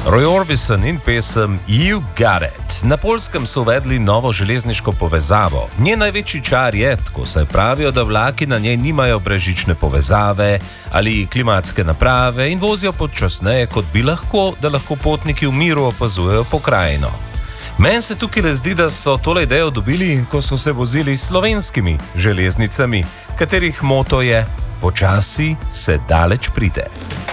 Roy Orbison in pesem You Got It. Na Poljskem so uvedli novo železniško povezavo. Njen največji čar je, tako se pravijo, da vlaki na njej nimajo brezžične povezave ali klimatske naprave in vozijo počasneje, kot bi lahko, da lahko potniki v miru opazujejo pokrajino. Meni se tukaj zdi, da so tole idejo dobili, ko so se vozili s slovenskimi železnicami, katerih moto je: počasi se daleč pride.